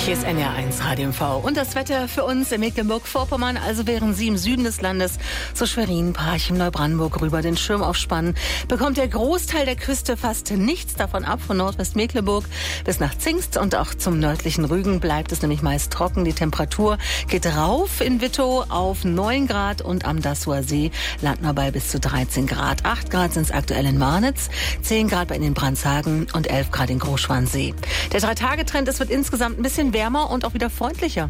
Hier ist NR1 Radio MV und das Wetter für uns in Mecklenburg-Vorpommern. Also während Sie im Süden des Landes, so Schwerin, Parchim, Neubrandenburg rüber den Schirm aufspannen, bekommt der Großteil der Küste fast nichts davon ab. Von Nordwestmecklenburg bis nach Zingst und auch zum nördlichen Rügen bleibt es nämlich meist trocken. Die Temperatur geht rauf in Wittow auf 9 Grad und am Dassower See landen wir bei bis zu 13 Grad. 8 Grad sind es aktuell in Marnitz, 10 Grad bei den Brandshagen und 11 Grad in Großschwansee. Der 3-Tage-Trend, es wird insgesamt ein bisschen wärmer und auch wieder freundlicher.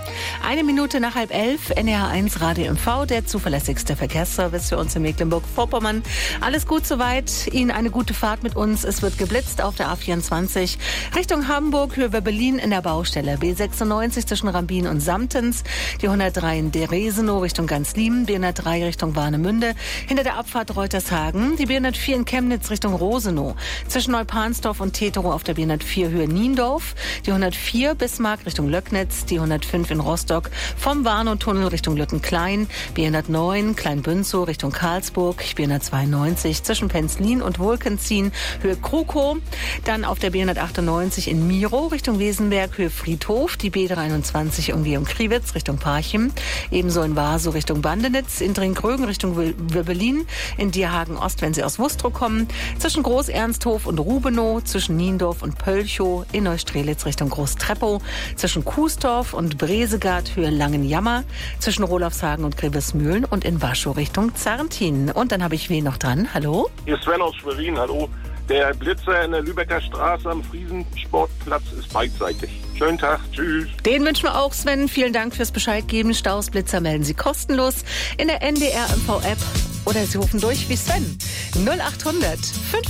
1 Minute nach 10:30, NR1 Radio MV, der zuverlässigste Verkehrsservice für uns in Mecklenburg-Vorpommern. Alles gut soweit, Ihnen eine gute Fahrt mit uns. Es wird geblitzt auf der A24 Richtung Hamburg, Höhe Berlin in der Baustelle. B96 zwischen Rambin und Samtens, die 103 in Deresenow Richtung Ganzliemen, B103 Richtung Warnemünde, hinter der Abfahrt Reutershagen, die B104 in Chemnitz Richtung Rosenow, zwischen Neupahnsdorf und Teterow auf der B104 Höhe Niendorf, die 104 Bismarck Richtung Löcknitz, die 105 in Rostock vom Warnow-Tunnel Richtung Lüttenklein, B109 Kleinbünzow Richtung Karlsburg, B192 zwischen Penzlin und Wolkenzien Höhe Krukow, dann auf der B198 in Mirow Richtung Wesenberg Höhe Friedhof, die B23 Umgehung Kriwitz Richtung Parchim, ebenso in Warsow Richtung Bandenitz, in Dringrögen Richtung Wirbelin, in Dierhagen Ost, wenn Sie aus Wustrow kommen, zwischen Groß-Ernsthof und Rubenow, zwischen Niendorf und Pölchow, in Neustrelitz Richtung Groß-Treppow, zwischen Kuesdorf und Bresegard Höhe Langenjammer, zwischen Rolofshagen und Grevesmühlen und in Waschow Richtung Zarntin. Und dann habe ich wen noch dran. Hallo? Hier ist Sven aus Schwerin. Hallo. Der Blitzer in der Lübecker Straße am Friesensportplatz ist beidseitig. Schönen Tag. Tschüss. Den wünschen wir auch, Sven. Vielen Dank fürs Bescheid geben. Staus, Blitzer melden Sie kostenlos in der NDR MV App oder Sie rufen durch wie Sven. 0800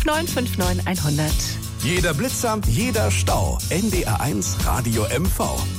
5959 100. Jeder Blitzer, jeder Stau. NDR1 Radio MV.